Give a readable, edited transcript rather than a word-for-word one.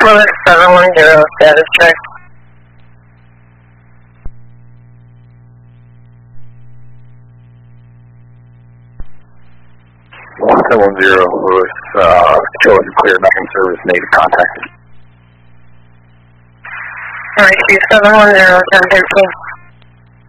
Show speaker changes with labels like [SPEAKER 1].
[SPEAKER 1] Lewis 710, status check.
[SPEAKER 2] 710 Lewis, control is clear, back in service, native contact.
[SPEAKER 1] Alright, 710, 1013.